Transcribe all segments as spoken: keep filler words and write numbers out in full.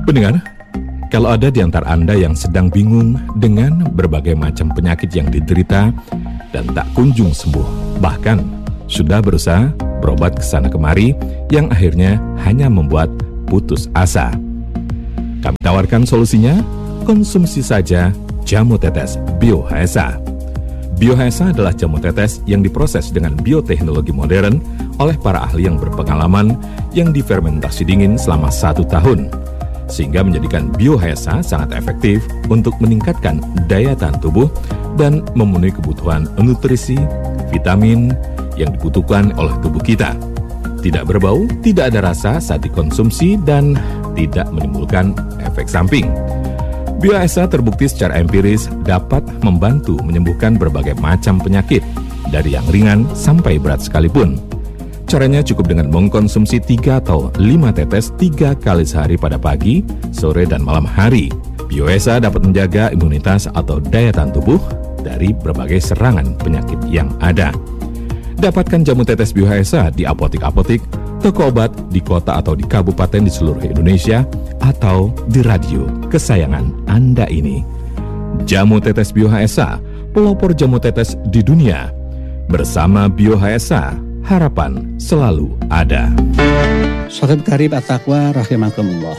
Pendengar, kalau ada di antara Anda yang sedang bingung dengan berbagai macam penyakit yang diderita dan tak kunjung sembuh, bahkan sudah berusaha berobat ke sana kemari yang akhirnya hanya membuat putus asa. Kami tawarkan solusinya, konsumsi saja jamu tetes Bio H S A. Bio H S A adalah jamu tetes yang diproses dengan bioteknologi modern oleh para ahli yang berpengalaman yang difermentasi dingin selama satu tahun. Sehingga menjadikan Bio H S A sangat efektif untuk meningkatkan daya tahan tubuh dan memenuhi kebutuhan nutrisi, vitamin yang dibutuhkan oleh tubuh kita. Tidak berbau, tidak ada rasa saat dikonsumsi, dan tidak menimbulkan efek samping. Bio H S A terbukti secara empiris dapat membantu menyembuhkan berbagai macam penyakit, dari yang ringan sampai berat sekalipun. Caranya cukup dengan mengkonsumsi tiga atau lima tetes tiga kali sehari pada pagi, sore, dan malam hari. Bio H S A dapat menjaga imunitas atau daya tahan tubuh dari berbagai serangan penyakit yang ada. Dapatkan jamu tetes Bio H S A di apotik-apotik, toko obat di kota atau di kabupaten di seluruh Indonesia, atau di radio kesayangan Anda ini. Jamu tetes Bio H S A, pelopor jamu tetes di dunia. Bersama Bio H S A, harapan selalu ada. Sahabat karib at-taqwa rahimakumullah.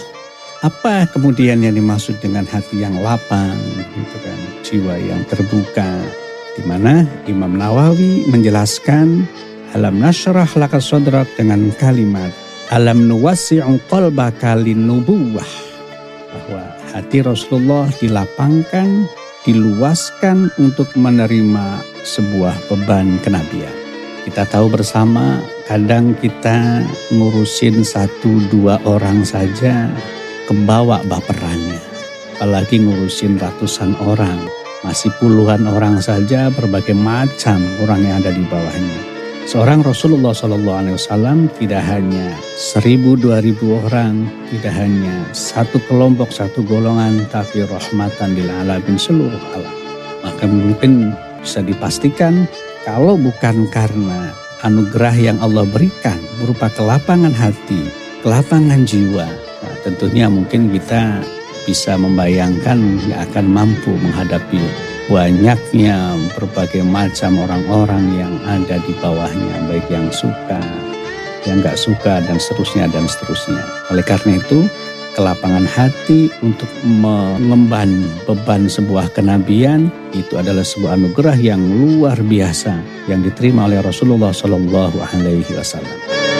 Apa kemudian yang dimaksud dengan hati yang lapang, gitu kan, jiwa yang terbuka, di mana Imam Nawawi menjelaskan alam nasyrah laka sadrak dengan kalimat alam nuwassi'u qalbaka linnubuwah, bahwa hati Rasulullah dilapangkan, diluaskan untuk menerima sebuah beban kenabian. Kita tahu bersama, kadang kita ngurusin satu dua orang saja kebawa baperannya. Apalagi ngurusin ratusan orang, masih puluhan orang saja, berbagai macam orang yang ada di bawahnya. Seorang Rasulullah shallallahu alaihi wasallam tidak hanya seribu dua ribu orang, tidak hanya satu kelompok satu golongan, tapi rahmatan lil alamin, seluruh alam. Maka mungkin bisa dipastikan, kalau bukan karena anugerah yang Allah berikan berupa kelapangan hati, kelapangan jiwa, nah tentunya mungkin kita bisa membayangkan nggak akan mampu menghadapi banyaknya berbagai macam orang-orang yang ada di bawahnya, baik yang suka, yang nggak suka, dan seterusnya dan seterusnya. Oleh karena itu, kelapangan hati untuk mengemban beban sebuah kenabian itu adalah sebuah anugerah yang luar biasa yang diterima oleh Rasulullah Shallallahu Alaihi Wasallam.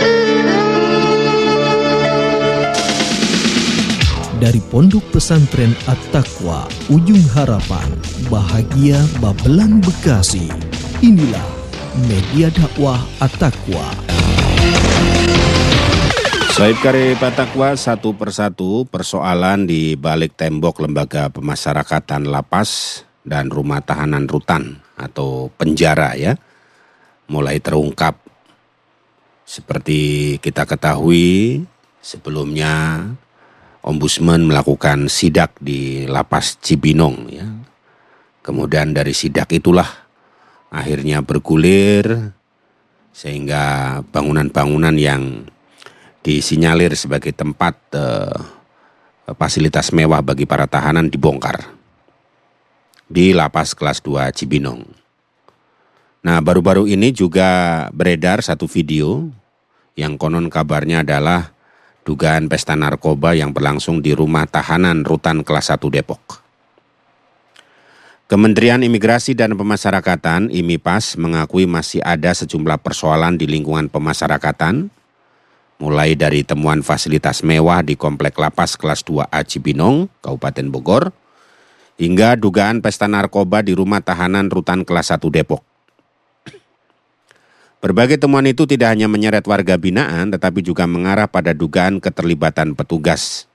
Dari Pondok Pesantren At-Taqwa, Ujung Harapan, Bahagia Babelan, Bekasi. Inilah media dakwah At-Taqwa. Sahib karib At-Taqwa, satu persatu persoalan di balik tembok lembaga pemasyarakatan lapas dan rumah tahanan rutan atau penjara ya, mulai terungkap. Seperti kita ketahui, sebelumnya Ombudsman melakukan sidak di lapas Cibinong ya. Kemudian dari sidak itulah akhirnya bergulir sehingga bangunan-bangunan yang disinyalir sebagai tempat eh, fasilitas mewah bagi para tahanan dibongkar di lapas kelas dua Cibinong. Nah, baru-baru ini juga beredar satu video yang konon kabarnya adalah dugaan pesta narkoba yang berlangsung di rumah tahanan rutan kelas satu Depok. Kementerian Imigrasi dan Pemasyarakatan (I M I P A S) mengakui masih ada sejumlah persoalan di lingkungan pemasyarakatan, mulai dari temuan fasilitas mewah di komplek lapas kelas dua A Cibinong, Kabupaten Bogor, hingga dugaan pesta narkoba di rumah tahanan rutan kelas satu Depok. Berbagai temuan itu tidak hanya menyeret warga binaan, tetapi juga mengarah pada dugaan keterlibatan petugas.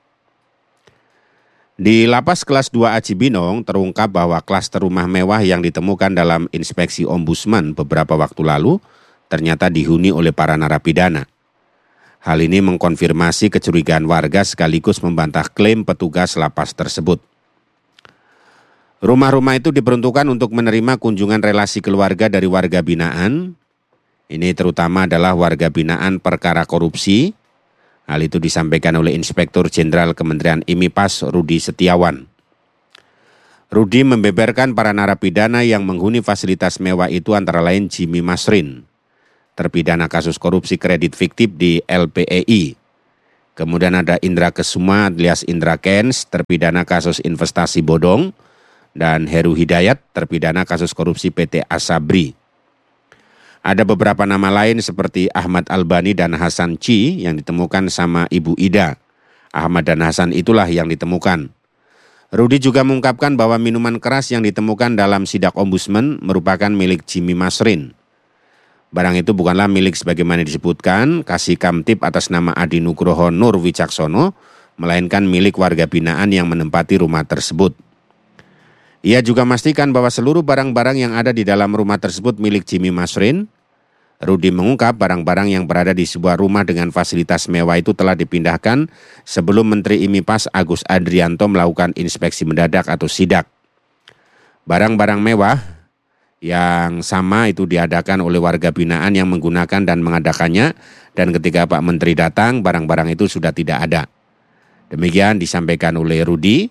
Di lapas kelas dua A Cibinong terungkap bahwa klaster rumah mewah yang ditemukan dalam inspeksi Ombudsman beberapa waktu lalu ternyata dihuni oleh para narapidana. Hal ini mengkonfirmasi kecurigaan warga sekaligus membantah klaim petugas lapas tersebut. Rumah-rumah itu diperuntukkan untuk menerima kunjungan relasi keluarga dari warga binaan. Ini terutama adalah warga binaan perkara korupsi Hal itu disampaikan oleh Inspektur Jenderal Kementerian I M I P A S Rudi Setiawan. Rudi membeberkan para narapidana yang menghuni fasilitas mewah itu antara lain Jimmy Masrin, terpidana kasus korupsi kredit fiktif di L P E I. Kemudian ada Indra Kesuma alias Indra Kens, terpidana kasus investasi bodong, dan Heru Hidayat, terpidana kasus korupsi P T Asabri. Ada beberapa nama lain seperti Ahmad Albani dan Hasan Ci yang ditemukan sama Ibu Ida. Ahmad dan Hasan itulah yang ditemukan. Rudi juga mengungkapkan bahwa minuman keras yang ditemukan dalam sidak ombudsman merupakan milik Jimmy Masrin. Barang itu bukanlah milik sebagaimana disebutkan Kasih Kamtib atas nama Adi Nugroho Nur Wicaksono, melainkan milik warga binaan yang menempati rumah tersebut. Ia juga memastikan bahwa seluruh barang-barang yang ada di dalam rumah tersebut milik Jimmy Masrin. Rudi mengungkap barang-barang yang berada di sebuah rumah dengan fasilitas mewah itu telah dipindahkan sebelum Menteri I M I P A S Agus Andrianto melakukan inspeksi mendadak atau sidak. Barang-barang mewah yang sama itu diadakan oleh warga binaan yang menggunakan dan mengadakannya, dan ketika Pak Menteri datang, barang-barang itu sudah tidak ada. Demikian disampaikan oleh Rudi.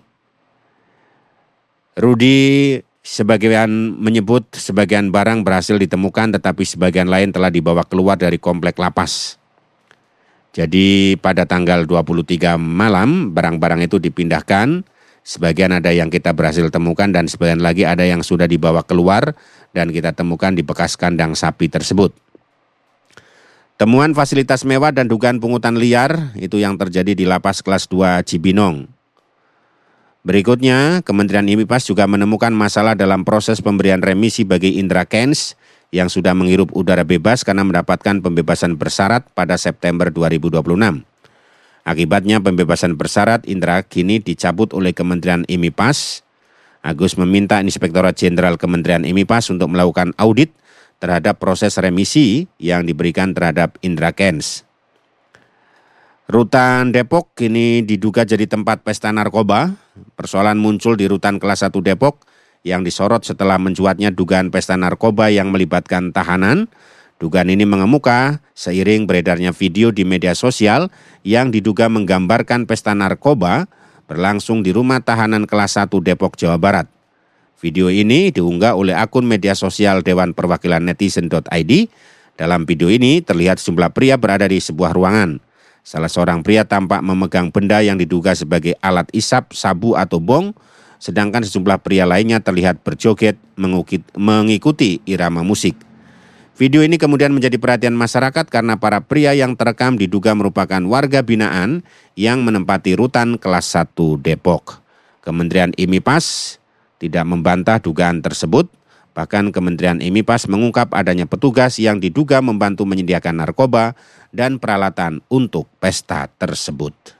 Rudi sebagian menyebut sebagian barang berhasil ditemukan tetapi sebagian lain telah dibawa keluar dari komplek lapas. Jadi pada tanggal dua puluh tiga malam barang-barang itu dipindahkan, sebagian ada yang kita berhasil temukan dan sebagian lagi ada yang sudah dibawa keluar dan kita temukan di bekas kandang sapi tersebut. Temuan fasilitas mewah dan dugaan pungutan liar itu yang terjadi di lapas kelas dua Cibinong. Berikutnya, Kementerian I M I P A S juga menemukan masalah dalam proses pemberian remisi bagi Indra Kens yang sudah menghirup udara bebas karena mendapatkan pembebasan bersyarat pada September dua ribu dua puluh enam. Akibatnya pembebasan bersyarat Indra kini dicabut oleh Kementerian I M I P A S. Agus meminta Inspektorat Jenderal Kementerian I M I P A S untuk melakukan audit terhadap proses remisi yang diberikan terhadap Indra Kens. Rutan Depok kini diduga jadi tempat pesta narkoba. Persoalan muncul di Rutan Kelas satu Depok yang disorot setelah mencuatnya dugaan pesta narkoba yang melibatkan tahanan. Dugaan ini mengemuka seiring beredarnya video di media sosial yang diduga menggambarkan pesta narkoba berlangsung di rumah tahanan Kelas satu Depok, Jawa Barat. Video ini diunggah oleh akun media sosial Dewan Perwakilan Netizen dot I D. Dalam video ini terlihat sejumlah pria berada di sebuah ruangan. Salah seorang pria tampak memegang benda yang diduga sebagai alat isap, sabu atau bong, sedangkan sejumlah pria lainnya terlihat berjoget mengikuti irama musik. Video ini kemudian menjadi perhatian masyarakat karena para pria yang terekam diduga merupakan warga binaan yang menempati Rutan Kelas satu Depok. Kementerian I M I P A S tidak membantah dugaan tersebut. Bahkan Kementerian I M I P A S mengungkap adanya petugas yang diduga membantu menyediakan narkoba dan peralatan untuk pesta tersebut.